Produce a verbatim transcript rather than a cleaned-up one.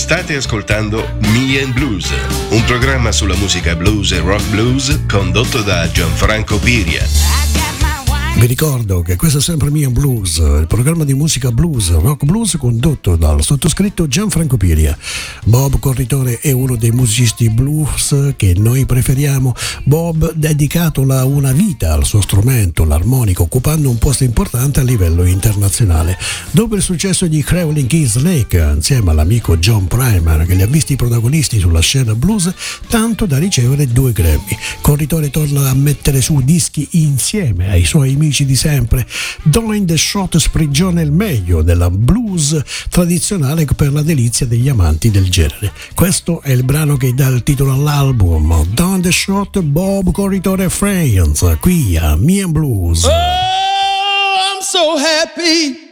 State ascoltando Me and Blues, un programma sulla musica blues e rock blues condotto da Gianfranco Piria. Vi ricordo che questo è sempre Me and Blues, il programma di musica blues, rock blues condotto dal sottoscritto Gianfranco Piria. Bob Corritore è uno dei musicisti blues che noi preferiamo. Bob ha dedicato la, una vita al suo strumento, l'armonica, occupando un posto importante a livello internazionale. Dopo il successo di Crowley Keys Lake, insieme all'amico John Primer, che li ha visti protagonisti sulla scena blues, tanto da ricevere due Grammy. Corritore torna a mettere su dischi insieme ai suoi amici di sempre. Doing the Shot sprigiona il meglio della blues tradizionale per la delizia degli amanti del genere. Questo è il brano che dà il titolo all'album. Doing the Shot, Bob Corritore Friends, qui a Me and Blues. Oh, I'm so happy.